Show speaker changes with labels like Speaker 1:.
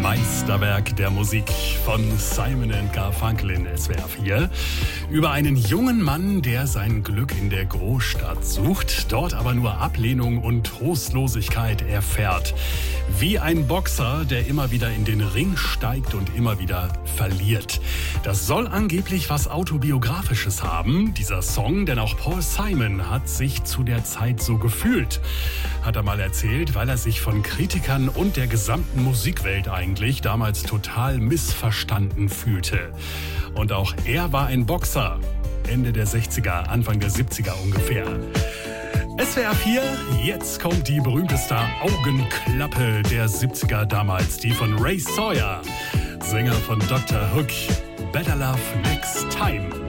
Speaker 1: Meisterwerk der Musik von Simon & Garfunkel in SWR 4 über einen jungen Mann, der sein Glück in der Großstadt sucht, dort aber nur Ablehnung und Trostlosigkeit erfährt. Wie ein Boxer, der immer wieder in den Ring steigt und immer wieder verliert. Das soll angeblich was Autobiografisches haben, dieser Song, denn auch Paul Simon hat sich zu der Zeit so gefühlt. Hat er mal erzählt, weil er sich von Kritikern und der gesamten Musikwelt eigentlich damals total missverstanden fühlte. Und auch er war ein Boxer, Ende der 60er, Anfang der 70er ungefähr. SWR 4, jetzt kommt die berühmteste Augenklappe der 70er damals, die von Ray Sawyer, Sänger von Dr. Hook, Better Love Next Time.